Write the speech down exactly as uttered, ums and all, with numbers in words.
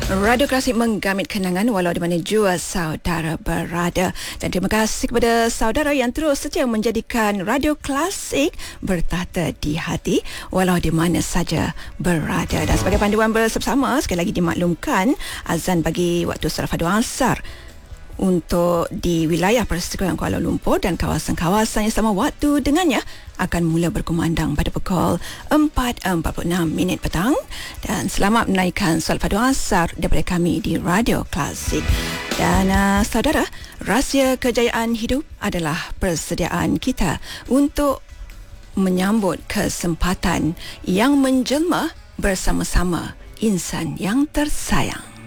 Radio Klasik menggamit kenangan walau di mana jua saudara berada. Dan terima kasih kepada saudara yang terus setia menjadikan Radio Klasik bertahta di hati walau di mana saja berada. Dan sebagai panduan bersama, sekali lagi dimaklumkan azan bagi waktu Salafadu Asar untuk di wilayah Persekutuan Kuala Lumpur dan kawasan-kawasan yang sama waktu dengannya akan mula berkumandang pada pukul empat empat puluh enam minit petang. Dan selamat menaikkan solat padu asar daripada kami di Radio Klasik. Dan uh, saudara, rahsia kejayaan hidup adalah persediaan kita untuk menyambut kesempatan yang menjelma bersama-sama insan yang tersayang.